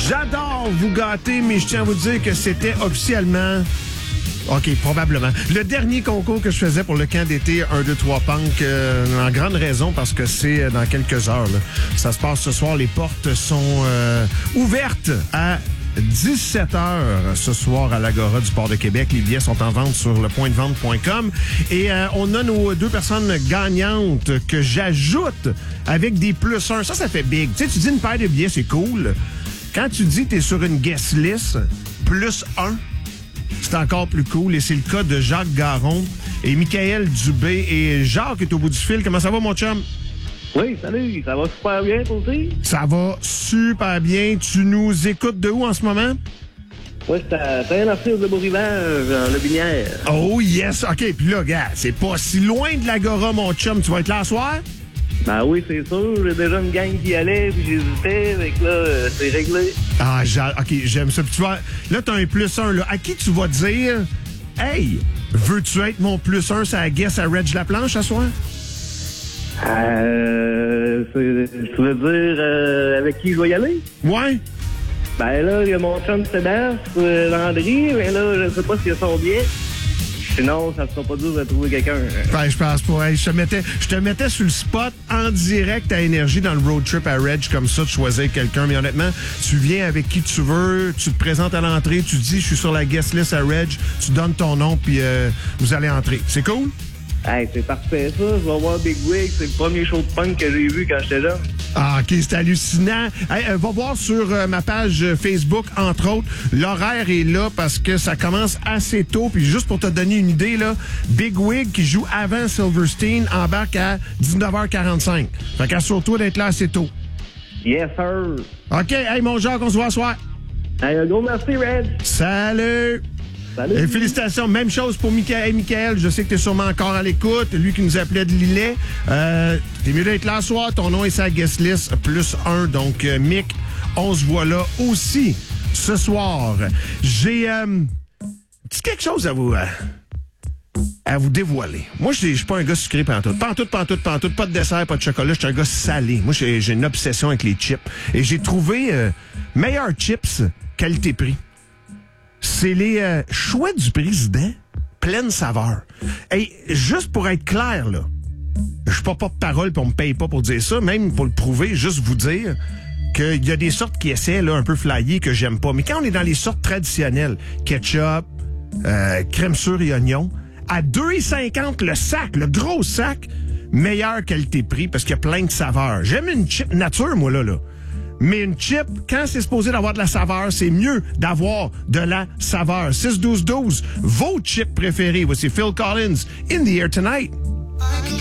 J'adore vous gâter, mais je tiens à vous dire que c'était officiellement... OK, probablement. Le dernier concours que je faisais pour le camp d'été 1, 2, 3 Punk, en grande raison parce que c'est dans quelques heures. Là. Ça se passe ce soir. Les portes sont ouvertes à 17h ce soir à l'Agora du Port de Québec. Les billets sont en vente sur lepointdevente.com. Et on a nos deux personnes gagnantes que j'ajoute avec des plus 1. Ça fait big. Tu sais, tu dis une paire de billets, c'est cool. Quand tu dis que tu es sur une guest list, plus 1, c'est encore plus cool. Et c'est le cas de Jacques Garon et Michael Dubé. Et Jacques est au bout du fil. Comment ça va, mon chum? Oui, salut. Ça va super bien, toi aussi? Ça va super bien. Tu nous écoutes de où en ce moment? Oui, c'est à Saint-Narcisse de Beau-Rivage, en Lobinière. Oh yes! OK, puis là, gars, c'est pas si loin de l'Agora, mon chum. Tu vas être là ce soir? Ben oui, c'est sûr. J'ai déjà une gang qui y allait, puis j'hésitais. Avec là, c'est réglé. Ah, OK, j'aime ça. Puis tu vas... Là, t'as un plus 1, là. À qui tu vas dire, hey, veux-tu être mon plus 1 sur la guest à Reg Laplanche ce soir? Tu veux dire avec qui je vais y aller? Ouais. Ben là, il y a mon chum Sébastien, Landry, mais là, je sais pas s'ils sont bien. Sinon, ça ne sera pas dur de trouver quelqu'un. Ben, je pense pas. Hey, je te mettais sur le spot en direct à Énergie dans le road trip à Reg, comme ça, de choisir quelqu'un. Mais honnêtement, tu viens avec qui tu veux, tu te présentes à l'entrée, tu dis, je suis sur la guest list à Reg, tu donnes ton nom, puis vous allez entrer. C'est cool? Hey, c'est parfait, ça. Je vais voir Big Wig. C'est le premier show de punk que j'ai vu quand j'étais jeune. Ah, OK, c'est hallucinant. Hey, va voir sur ma page Facebook, entre autres. L'horaire est là parce que ça commence assez tôt. Puis juste pour te donner une idée, là, Big Wig, qui joue avant Silverstein, embarque à 19h45. Fait qu'assure-toi d'être là assez tôt. Yes, sir. OK, hey, mon Jacques, on se voit ce soir. Hey, un gros merci, Red. Salut! Salut. Et félicitations. Même chose pour Michael. Je sais que tu es sûrement encore à l'écoute. Lui qui nous appelait de Lillet. T'es mieux d'être là ce soir. Ton nom est sa guest list. Plus 1. Donc, Mick, on se voit là aussi ce soir. J'ai quelque chose à vous dévoiler. Moi, je suis pas un gars sucré pantoute. Pantoute. Pas de dessert, pas de chocolat. Je suis un gars salé. Moi, j'ai une obsession avec les chips. Et j'ai trouvé meilleurs chips qualité-prix. C'est les choix du président, pleine saveur. Hey, juste pour être clair, là, je suis pas porte-parole puis on me paye pas pour dire ça, même pour le prouver, juste vous dire qu'il y a des sortes qui essaient là, un peu flyées que j'aime pas. Mais quand on est dans les sortes traditionnelles, ketchup, crème sûre et oignon, à 2,50 le sac, le gros sac, meilleure qualité-prix parce qu'il y a plein de saveurs. J'aime une chip nature, moi, là. Mais une chip, quand c'est supposé d'avoir de la saveur, c'est mieux d'avoir de la saveur. 6-12-12, vos chips préférés. Voici Phil Collins, In the Air Tonight.